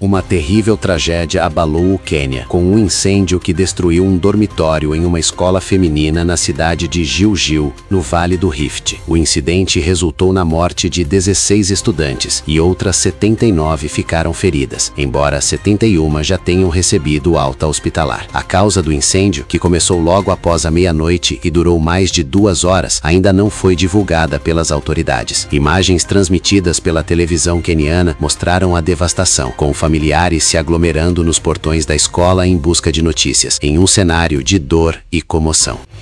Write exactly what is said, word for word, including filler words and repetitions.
Uma terrível tragédia abalou o Quênia, com um incêndio que destruiu um dormitório em uma escola feminina na cidade de Gilgil, no Vale do Rift. O incidente resultou na morte de dezesseis estudantes e outras setenta e nove ficaram feridas, embora setenta e uma já tenham recebido alta hospitalar. A causa do incêndio, que começou logo após a meia-noite e durou mais de duas horas, ainda não foi divulgada pelas autoridades. Imagens transmitidas pela televisão queniana mostraram a devastação, com familiares se aglomerando nos portões da escola em busca de notícias, em um cenário de dor e comoção.